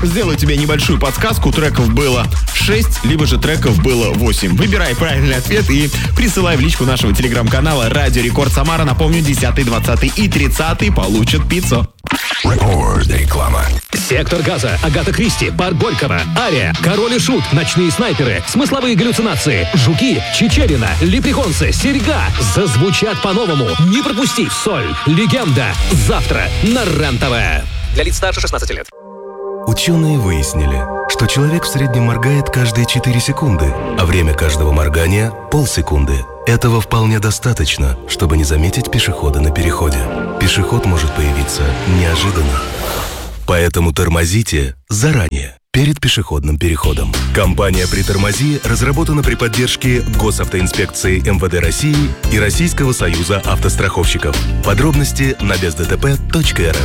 сделаю тебе небольшую подсказку. Треков было 6, либо же треков было 8. Выбирай правильный ответ и присылай в личку нашего телеграм-канала Радио Рекорд Самара. Напомню, 10, 20 и 30 получат пиццу. Реклама. Сектор газа, Агата Кристи, Парк Горького, Ария, Король и Шут, Ночные снайперы, Смысловые галлюцинации, Жуки, Чичерина, Лепреконсы, Серьга зазвучат по-новому. Не пропусти Соль, Легенда. Завтра на РЕН-ТВ. Для лиц старше 16 лет. Ученые выяснили, что человек в среднем моргает каждые 4 секунды, а время каждого моргания – полсекунды. Этого вполне достаточно, чтобы не заметить пешехода на переходе. Пешеход может появиться неожиданно. Поэтому тормозите заранее, перед пешеходным переходом. Компания «Притормози» разработана при поддержке Госавтоинспекции МВД России и Российского союза автостраховщиков. Подробности на бездтп.рф.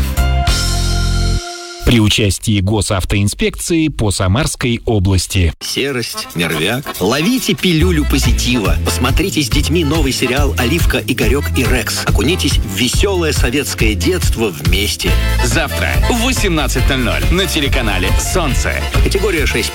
При участии Госавтоинспекции по Самарской области. Серость, нервяк. Ловите пилюлю позитива. Посмотрите с детьми новый сериал «Оливка, Игорек и Рекс». Окунитесь в веселое советское детство вместе. Завтра в 18:00 на телеканале «Солнце». Категория 6+.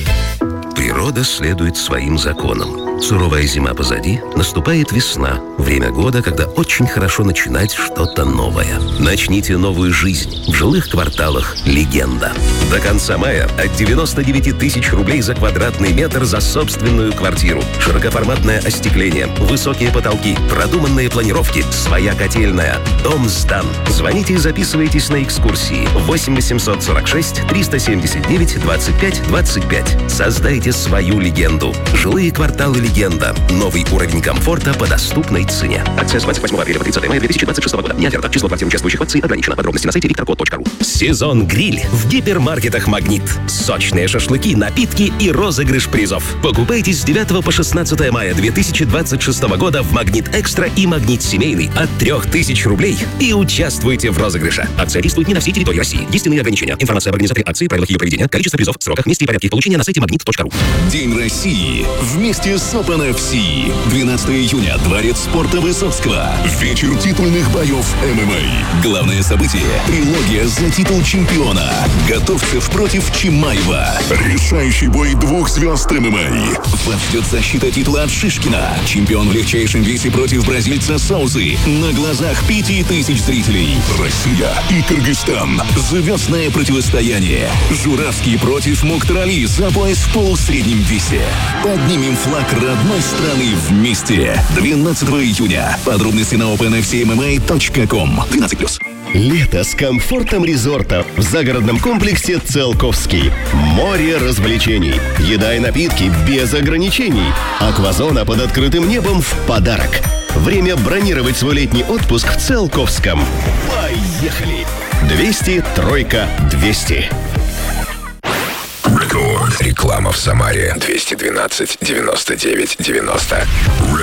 Природа следует своим законам. Суровая зима позади, наступает весна. Время года, когда очень хорошо начинать что-то новое. Начните новую жизнь в жилых кварталах «Легенда». До конца мая от 99 тысяч рублей за квадратный метр за собственную квартиру. Широкоформатное остекление, высокие потолки, продуманные планировки, своя котельная. Дом сдан. Звоните и записывайтесь на экскурсии. 8 846 379 25 25. Создайте свою легенду. Жилые кварталы «Легенда». Новый уровень комфорта по доступной цене. Акция с 28 апреля по 30 мая 2026 года. Не оферта. Число квартир, участвующих в акции ограничено. Подробности на сайте victorcode.ru. Сезон гриль в гипермаркетах «Магнит». Сочные шашлыки, напитки и розыгрыш призов. Покупайте с 9 по 16 мая 2026 года в «Магнит Экстра» и «Магнит Семейный» от 3000 рублей и участвуйте в розыгрыше. Акция действует не на всей территории России. Действенные ограничения. Информация об организаторе акции, правилах ее проведения, количество призов, сроках, месте и порядке их получения на сайте magnet.ru. День России вместе с Open FC. 12 июня. Дворец спорта Высоцкого. Вечер титульных боев ММА. Главное событие – трилогия за титул чемпиона. Готовцев против Чимаева. Решающий бой 2 звезд ММА. Вас ждет защита титула от Шишкина. Чемпион в легчайшем весе против бразильца Соузы. На глазах 5000 зрителей. Россия и Кыргызстан. Звездное противостояние. Журавский против Мухтарали за пояс в полусреднем весе. Поднимем флаг родной страны вместе. 12 июня. Подробности на openfcmma.com. 12+. Лето с комфортом резорта в загородном комплексе «Циолковский». Море развлечений, еда и напитки без ограничений. Аквазона под открытым небом в подарок. Время бронировать свой летний отпуск в Циолковском. Поехали! 200 3 200. Реклама в Самаре. 212 99 90.